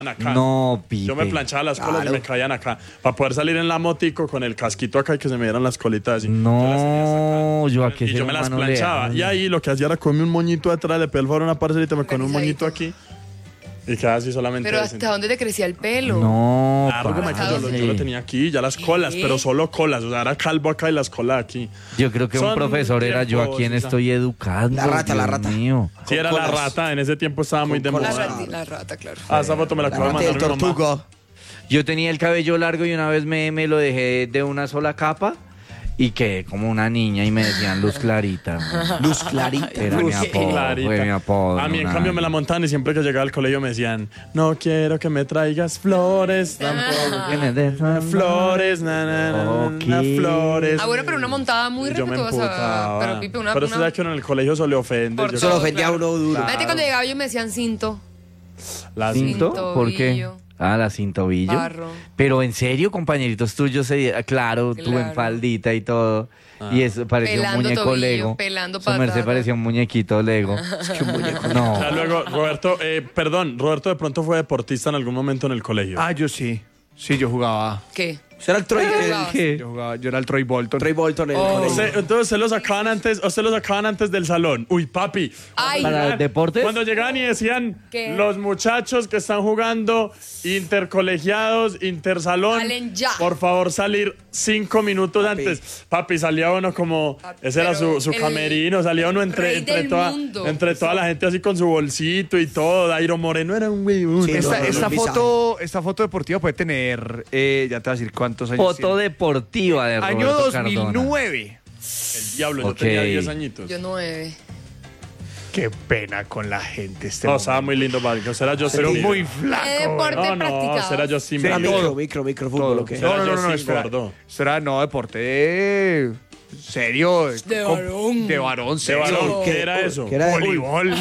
acá. No, Pipe. Yo me planchaba las colas y me caían acá. Para poder salir en la motico con el casquito acá y que se me dieran las colitas así. No, yo a qué Y ser yo me las humano le planchaba. hablo. Y ahí lo que hacía era comerme un moñito atrás, le pegué el favor a una parcerita, me ponía un moñito aquí. Y quedaba así solamente. Pero así. ¿hasta dónde te crecía el pelo? No, Claro que me parce. cayó, yo lo tenía aquí, ya las colas, pero solo colas. O sea, era calvo acá y las colas aquí. Yo creo que un Son profesor era yo a tiempos, quien o sea. estoy educando. La rata, la Dios rata. mío. Sí, era la colas. rata, en ese tiempo estaba muy de Con moda. colas. La rata, claro. Esa foto me la acaba de Rata del mandar mi mamá. tortugo. Yo tenía el cabello largo y una vez me lo dejé de una sola capa y quedé como una niña y me decían Luz Clarita. Luz clarita. Era mi apodo, Clarita. fue mi apodo. A mí, en no, cambio, nada. me la montaban y siempre que llegaba al colegio me decían, no quiero que me traigas flores, tampoco. ¿Quién es de- Flores, Ok. flores. Ah, bueno, pero una montada muy Y yo me respetuosa. emputaba. Pero Pipe, una... Pero usted sabe que uno en el colegio se le ofende. Por Yo- Eso lo todo, ofendía a uno duro. Fíjate, cuando llegaba yo me decían cinto. la ¿Cinto? ¿Por qué? Cintobillo. Ah, la cintobillo. Barro. Pero en serio, compañeritos tuyos, claro, tú en Claro. faldita y todo. Y eso parecía Pelando un muñeco tobillo, Lego. pelando Su merced patata. parecía un muñequito Lego. No. Ya luego, Roberto, Roberto de pronto fue deportista en algún momento en el colegio. Ah, yo sí. Sí, yo jugaba. ¿Qué? Eso era el Troy, ¿Qué? Yo era el Troy Bolton. Troy Bolton en el colegio. Entonces usted los sacaban antes del salón. Uy, papi. Ay, ¿Para deportes? Cuando llegaban y decían, ¿Qué? los muchachos que están jugando intercolegiados, intersalón, Salen ya. por favor salir 5 minutos Papi. antes. Papi, salía uno como, ese era pero su el camerino, salía uno rey del mundo. entre toda la gente así con su bolsito y todo. Dairo Moreno era un güey. Sí, Esta foto deportiva puede tener, ya te voy a decir cuántos años Foto tiene. deportiva de Año Roberto Cardona. 2009. El diablo, Ok. yo tenía 10 añitos. yo 9. Qué pena con la gente este No, momento. estaba muy lindo, Barrio. Será yo Pero sin muy ¿Qué flaco. deporte No, practicabas? será yo sin Sí, Ah, todo. microfútbol, ¿o qué? Será yo sin espera. gordo. Será, no, deporte serio. De varón. De varón, De serio. varón, ¿qué era eso? ¿Qué era de- Voleibol.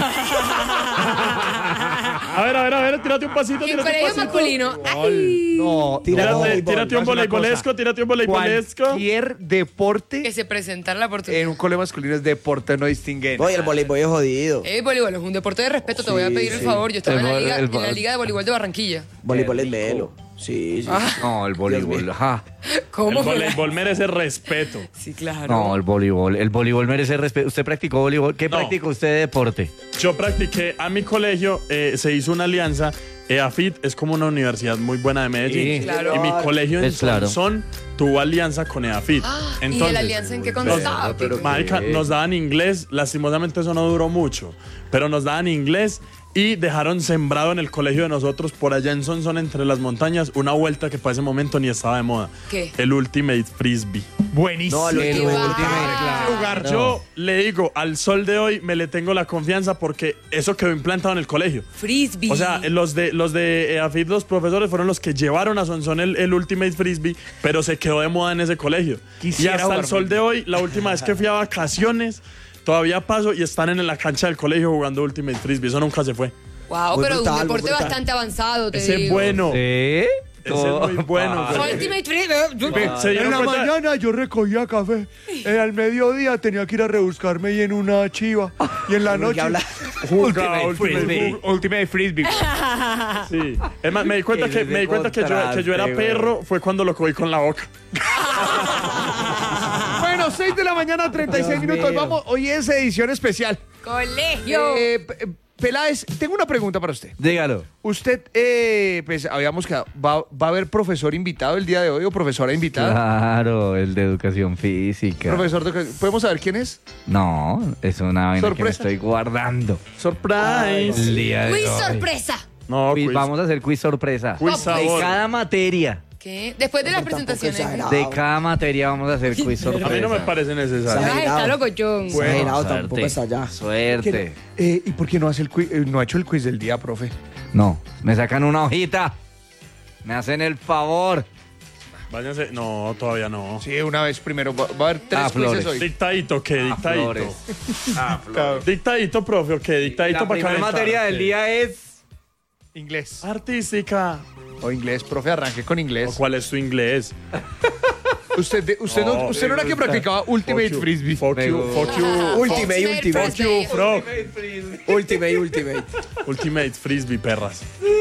A ver, tírate un pasito, Y en tírate un colegio pasito. masculino. Ay, No, Tira no. voleibol. Tírate un Haz una voleibolesco, cosa. tírate un voleibolesco. Cualquier deporte que se presentara la oportunidad. en un colegio masculino es deporte, no distinguen. Oye, el voleibol es jodido. Voleibol es un deporte de respeto, te voy a Sí, pedir el sí. favor. Yo estaba en la El liga, vol- en la liga de voleibol de Barranquilla. Voleibol es melo. Sí, sí. No, el voleibol. Ajá. ¿Cómo? El voleibol merece respeto. Sí, claro. No, el voleibol. El voleibol merece respeto. ¿Usted practicó voleibol? ¿Qué No. practicó usted de deporte? Yo practiqué, a mi colegio se hizo una alianza. EAFIT es como una universidad muy buena de Medellín. Sí. Claro. Y mi colegio en Es claro. Sonsón tuvo alianza con EAFIT. ¿Y de la alianza en qué constaba? pero- Marica, nos daban inglés, lastimosamente eso no duró mucho, pero nos daban inglés y dejaron sembrado en el colegio de nosotros, por allá en Sonsón, entre las montañas, una vuelta que para ese momento ni estaba de moda. ¿Qué? El Ultimate Frisbee. Buenísimo. No, el El último. último. Lugar, yo le digo, al sol de hoy me le tengo la confianza porque eso quedó implantado en el colegio. Frisbee. O sea, los de EAFIT, los profesores, fueron los que llevaron a Sonsón el Ultimate Frisbee, pero se quedó de moda en ese colegio. Quisiera y hasta jugar el sol de hoy, la última vez que fui a vacaciones, todavía paso y están en la cancha del colegio jugando Ultimate Frisbee. Eso nunca se fue. wow, Muy pero brutal, un muy deporte brutal. bastante avanzado, te Ese digo. es bueno. ¿Sí? Ese es muy bueno. güey. Ultimate Frisbee. Se En dieron la cuenta- mañana yo recogía café. Al mediodía tenía que ir a rebuscarme y en una chiva. Y en la ¿Por qué noche. habla? Jugaba Ultimate Ultimate Frisbee. Sí. Es más, me di cuenta Ese que yo era contraste, perro fue cuando lo cogí con la boca. Bueno, 6 de la mañana, 36 Dios minutos. mío. Vamos, hoy es edición especial. Colegio. Peláez, tengo una pregunta para usted. Dígalo. Usted, pues habíamos quedado, ¿va a haber profesor invitado el día de hoy o profesora invitada? Claro, el de educación física. Profesor, ¿podemos saber quién es? No, es una vaina que me Sorpresa. estoy guardando. Surprise. El día de Quiz hoy. sorpresa. No, Quiz, quiz. vamos a hacer quiz sorpresa. Quiz De sabor. cada materia. ¿Qué? Después de las Tampoco presentaciones. exagerado. De cada materia vamos a hacer quiz sorpresa. A mí no me parece necesario. Ay, está loco, John. Exagerado tampoco está allá. Suerte. ¿Y por qué no hace el quiz, no ha hecho el quiz del día, profe? No, me sacan una hojita. Me hacen el favor. Váyanse. No, todavía no. Sí, una vez primero. Va a haber 3 quizzes Flores. hoy. Dictadito, ¿qué? Dictadito. Flores. Dictadito, profe, ¿o qué? Dictadito La para primera calentar, materia del ¿qué? día es... Inglés. Artística. O inglés, profe, arranque con ¿O inglés. cuál es tu inglés? Usted no era que practicaba Ultimate Fuck you. Frisbee. Fuck you, fuck you. Ultimate, Ultimate ultimate. Frisbee. Frog. Ultimate, ultimate. Ultimate Frisbee, perras.